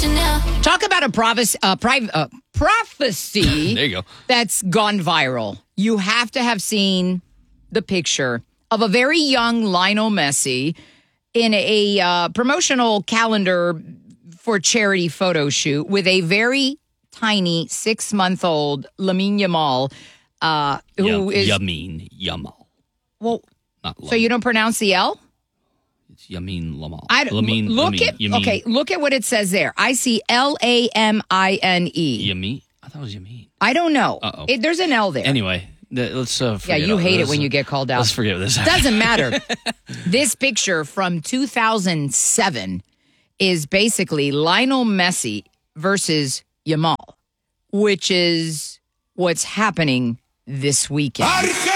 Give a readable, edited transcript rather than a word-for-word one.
Talk about a prophecy There you go. that's gone viral. You have to have seen the picture of a very young Lionel Messi in a promotional calendar for charity photo shoot with a very tiny 6-month-old Lamine Yamal, who is Yamin Yamal. Well, Not so you don't pronounce the L? It's Yamin Lamal. Look at what it says there. I see Lamine. Yamin? I thought it was Yamin. I don't know. Uh-oh. There's an L there. Anyway, let's forget you hate this. it when you get called out. Let's forget this. Doesn't matter. This picture from 2007 is basically Lionel Messi versus Yamal, which is what's happening this weekend.